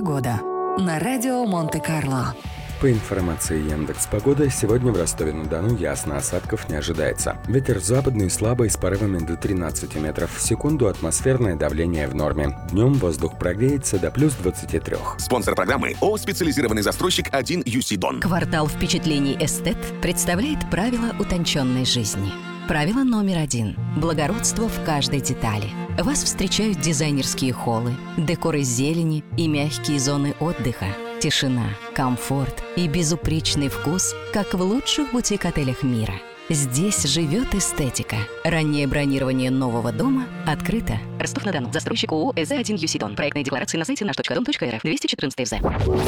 Погода на радио Монте-Карло. По информации Яндекс.Погоды, сегодня в Ростове-на-Дону ясно, осадков не ожидается. Ветер западный слабый с порывами до 13 метров в секунду, атмосферное давление в норме. Днем воздух прогреется до плюс 23. Спонсор программы ООО «Специализированный застройщик 1UC Дон». Квартал впечатлений «Эстет» представляет правила утонченной жизни. Правило номер 1. Благородство в каждой детали. Вас встречают дизайнерские холлы, декор из зелени и мягкие зоны отдыха. Тишина, комфорт и безупречный вкус, как в лучших бутик-отелях мира. Здесь живет эстетика. Раннее бронирование нового дома открыто. Ростов-на-Дону. Застройщик ООО «ЭЗ1 Дон». Проектные декларации на сайте наш.дом.рф. 214 ФЗ.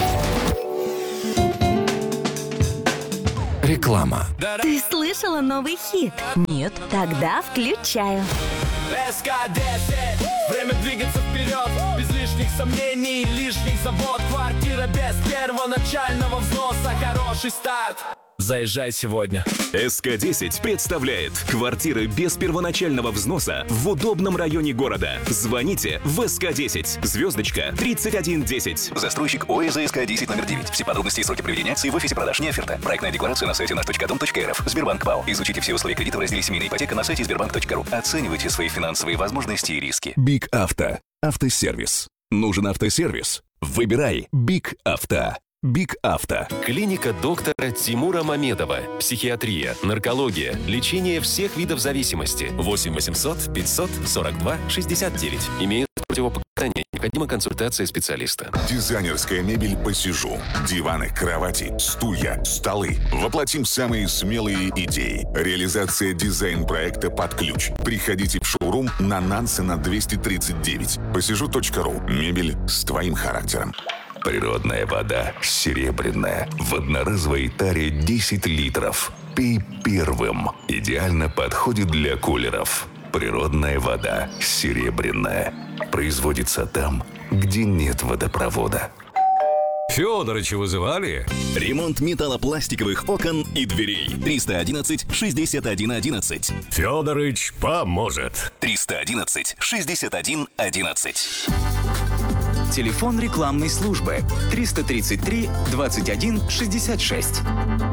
Реклама. Ты слышала новый хит? Нет. Тогда включаю. СК-10. Время двигаться вперед. Без лишних сомнений, лишних забот. Квартира без первоначального взноса. Хороший старт. Заезжай сегодня. СК-10 представляет квартиры без первоначального взноса в удобном районе города. Звоните в СК-10, звездочка 3110. Застройщик ОЭЗ СК-10 номер 9. Все подробности и сроки проведения акции в офисе продаж не оферта. Проектная декларация на сайте наш.дом.рф. Сбербанк ПАО. Изучите все условия кредита в разделе «Семейная ипотека» на сайте sberbank.ru. Оценивайте свои финансовые возможности и риски. Биг Авто. Автосервис. Нужен автосервис? Выбирай Биг Авто. Биг Авто. Клиника доктора Тимура Мамедова. Психиатрия, наркология, лечение всех видов зависимости. 8 800 542 69. Имеет противопоказания. Необходима консультация специалиста. Дизайнерская мебель «Посижу». Диваны, кровати, стулья, столы. Воплотим самые смелые идеи. Реализация дизайн-проекта под ключ. Приходите в шоурум на Нансена 239. Посижу.ру. Мебель с твоим характером. Природная вода серебряная. В одноразовой таре 10 литров. Пей первым. Идеально подходит для кулеров. Природная вода серебряная. Производится там, где нет водопровода. Федорыча вызывали? Ремонт металлопластиковых окон и дверей. 311 61 11. Федорыч поможет. 311 61 11. Телефон рекламной службы 333 21 66.